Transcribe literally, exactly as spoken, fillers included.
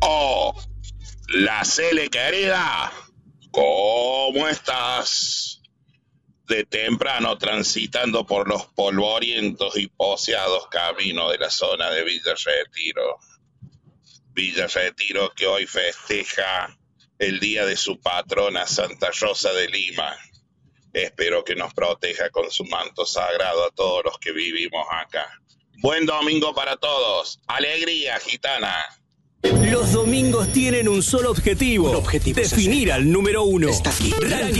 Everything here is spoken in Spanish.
Oh, la Cele querida, ¿cómo estás? De temprano transitando por los polvorientos y poseados caminos de la zona de Villa Retiro. Villa Retiro que hoy festeja el día de su patrona Santa Rosa de Lima. Espero que nos proteja con su manto sagrado a todos los que vivimos acá. Buen domingo para todos. Alegría, gitana. Los domingos tienen un solo objetivo. Un objetivo definir al número uno. Está aquí.